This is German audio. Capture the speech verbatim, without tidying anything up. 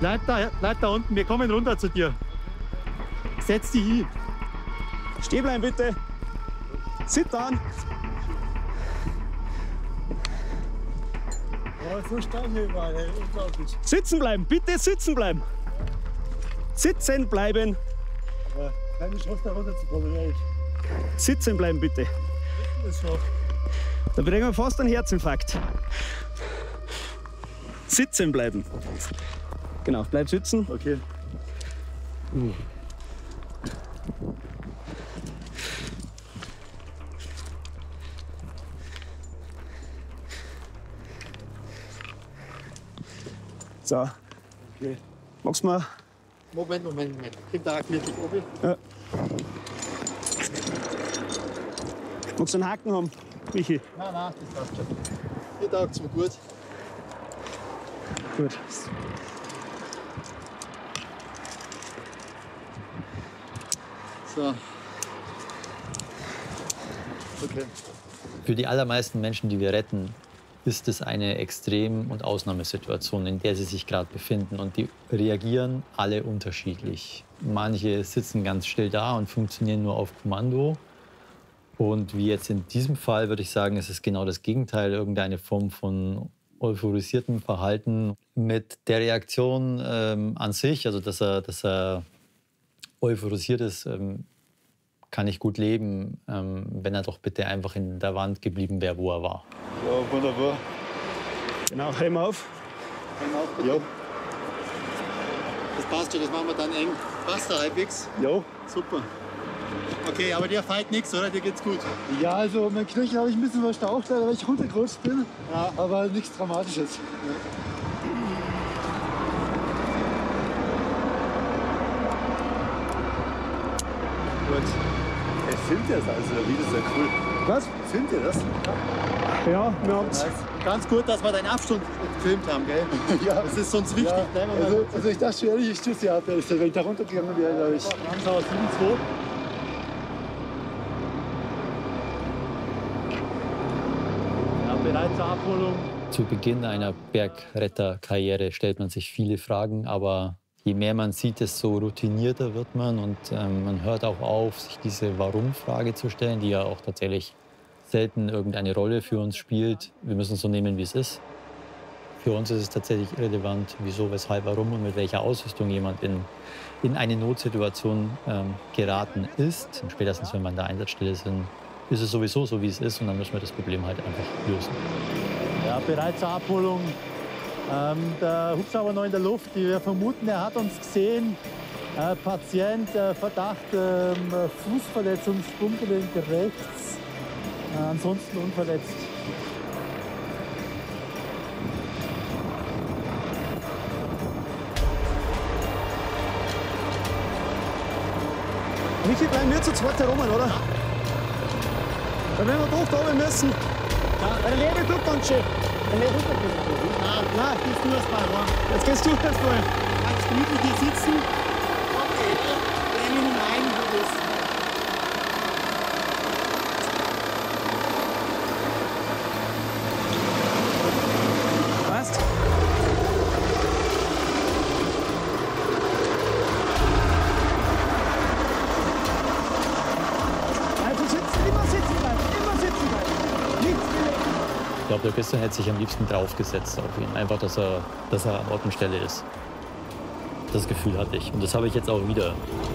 Bleib da, bleib da unten, wir kommen runter zu dir. Setz dich hin. Stehen bleiben bitte. Sit down. Oh, so Stange überall, ey. Unglaublich. Sitzen bleiben, bitte sitzen bleiben. Sitzen bleiben. Aber keine Chance, da runterzukommen, ehrlich. Sitzen bleiben bitte. Das ist noch. Da kriegen wir fast einen Herzinfarkt. Sitzen bleiben. Genau, bleib sitzen. Okay. Uh. So. Okay. Magst du mal? Moment, Moment, Moment. Gib da gemütlich oben. Ja. Magst du einen Haken haben, Michi? Nein, nein, das passt schon. Hier taugt es mir gut. Gut. So. Okay. Für die allermeisten Menschen, die wir retten, ist es eine Extrem- und Ausnahmesituation, in der sie sich gerade befinden. Und die reagieren alle unterschiedlich. Manche sitzen ganz still da und funktionieren nur auf Kommando. Und wie jetzt in diesem Fall würde ich sagen, es ist genau das Gegenteil, irgendeine Form von euphorisiertem Verhalten mit der Reaktion ähm, an sich, also dass er, dass er euphorisiert ist, ähm, kann ich gut leben, ähm, wenn er doch bitte einfach in der Wand geblieben wäre, wo er war. Ja, wunderbar. Genau, Helm auf. Helm auf, bitte. Ja. Das passt schon, das machen wir dann eng. Passt da halbwegs? Ja. Super. Okay, aber dir fällt nichts, oder? Dir geht's gut? Ja, also mein Knöchel habe ich ein bisschen verstaucht, weil ich runtergerutscht bin. Ja. Aber nichts Dramatisches. Ja. Gut. Er filmt das also, wie das ist ja cool. Was? Filmt ihr das? Ja, wir haben's. Nice. Ganz gut, dass wir deinen Abstand gefilmt haben, gell? Ja. Das ist sonst wichtig. Ja. Ne? Also, also ich dachte schon ehrlich, ich stürze ja ab, wenn ich da runtergegangen wäre, glaube ich. Ramsauer sieben zwei. Ja, bereit zur Abholung. Zu Beginn einer Bergretterkarriere stellt man sich viele Fragen, aber je mehr man sieht, desto routinierter wird man und ähm, man hört auch auf, sich diese Warum-Frage zu stellen, die ja auch tatsächlich selten irgendeine Rolle für uns spielt. Wir müssen es so nehmen, wie es ist. Für uns ist es tatsächlich irrelevant, wieso, weshalb, warum und mit welcher Ausrüstung jemand in, in eine Notsituation ähm, geraten ist. Und spätestens, wenn wir an der Einsatzstelle sind, ist es sowieso so, wie es ist und dann müssen wir das Problem halt einfach lösen. Ja, bereit zur Abholung. Ähm, der Hubschrauber noch in der Luft. Wir vermuten, er hat uns gesehen. Äh, Patient, äh, Verdacht, äh, Fußverletzung, Sprunggelenk rechts. Äh, ansonsten unverletzt. Michi, bleiben wir zu zweit herum, oder? Dann werden wir doch da oben müssen. Ja, der Lebe tut ganz schön. Der Lebe tut ganz schön. Nein, nein, gehst du erst mal rein. Jetzt gehst du erst mal. Ganz gemütlich hier sitzen. Okay, dreh mich hinein, wo du bist. Passt? Also sitzen, immer sitzen bleiben, immer sitzen bleiben. Nichts bewegen. Ich glaube, der Christian hätte sich am liebsten draufgesetzt auf ihn. Einfach, dass er, dass er an Ort und Stelle ist. Das Gefühl hatte ich. Und das habe ich jetzt auch wieder.